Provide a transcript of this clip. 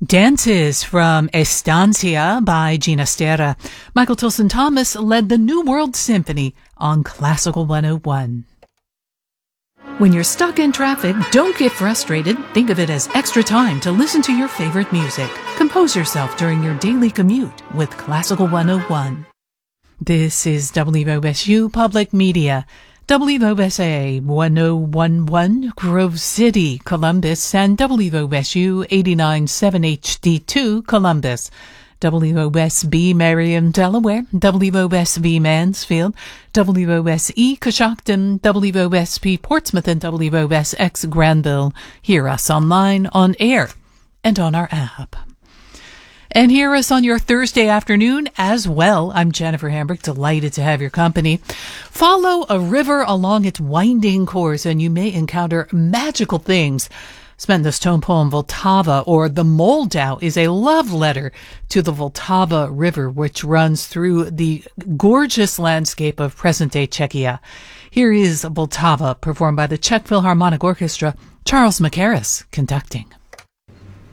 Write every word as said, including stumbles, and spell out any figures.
Dances from Estancia by Ginastera. Michael Tilson Thomas led the New World Symphony on Classical one oh one. When you're stuck in traffic, don't get frustrated. Think of it as extra time to listen to your favorite music. Compose yourself during your daily commute with Classical one oh one. This is W O S U Public Media. W O S A one oh one point one Grove City, Columbus, and W O S U eighty-nine point seven H D two, Columbus. W O S B Merriam, Delaware, W O S B Mansfield, W O S E Coshocton, W O S P Portsmouth, and W O S X Granville. Hear us online, on air, and on our app. And hear us on your Thursday afternoon as well. I'm Jennifer Hambrick, delighted to have your company. Follow a river along its winding course and you may encounter magical things. Spenda's tone poem Vltava, or The Moldau, is a love letter to the Vltava River, which runs through the gorgeous landscape of present-day Czechia. Here is Vltava, performed by the Czech Philharmonic Orchestra, Charles Mackerras conducting.